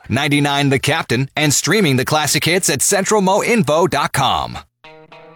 99 The Captain, and streaming the classic hits at CentralMoInfo.com.